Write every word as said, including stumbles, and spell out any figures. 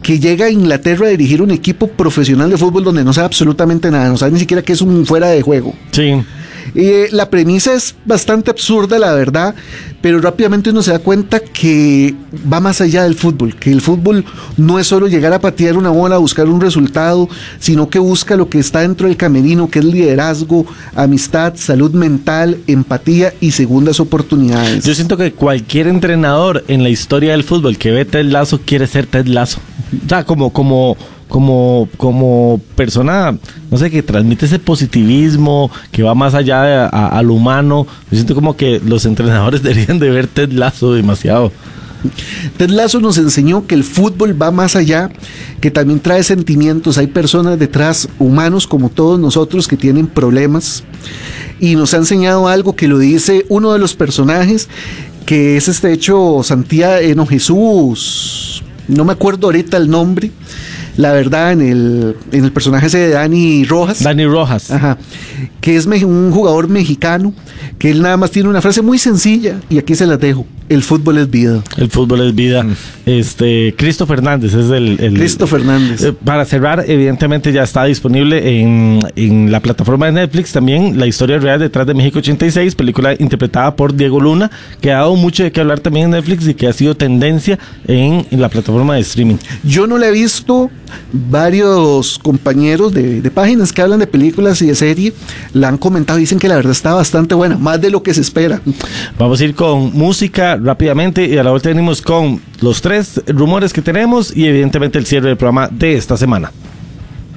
que llega a Inglaterra a dirigir un equipo profesional de fútbol donde no sabe absolutamente nada, no sabe ni siquiera que es un fuera de juego. Sí. Eh, la premisa es bastante absurda, la verdad, pero rápidamente uno se da cuenta que va más allá del fútbol, que el fútbol no es solo llegar a patear una bola, a buscar un resultado, sino que busca lo que está dentro del camerino, que es liderazgo, amistad, salud mental, empatía y segundas oportunidades. Yo siento que cualquier entrenador en la historia del fútbol que ve Ted Lasso quiere ser Ted Lasso. O sea, como, como, como, como persona, no sé, que transmite ese positivismo, que va más allá de, a, a lo humano. Yo siento como que los entrenadores deberían de ver Ted Lasso demasiado. Ted Lasso nos enseñó que el fútbol va más allá, que también trae sentimientos. Hay personas detrás, humanos como todos nosotros, que tienen problemas, y nos ha enseñado algo que lo dice uno de los personajes, que es este hecho Santiago Jesús, no me acuerdo ahorita el nombre, la verdad, en el, en el personaje ese de Dani Rojas. Dani Rojas. Ajá. Que es me- un jugador mexicano, que él nada más tiene una frase muy sencilla, y aquí se las dejo: el fútbol es vida. El fútbol es vida. Mm. Este, Cristo Fernández es el... el Cristo Fernández. Eh, para cerrar, evidentemente ya está disponible en, en la plataforma de Netflix también La historia real detrás de México ochenta y seis, película interpretada por Diego Luna, que ha dado mucho de qué hablar también en Netflix y que ha sido tendencia en, en la plataforma de streaming. Yo no la he visto, varios compañeros de, de páginas que hablan de películas y de serie la han comentado y dicen que la verdad está bastante buena, más de lo que se espera. Vamos a ir con música rápidamente y a la vuelta venimos con los tres rumores que tenemos y evidentemente el cierre del programa de esta semana.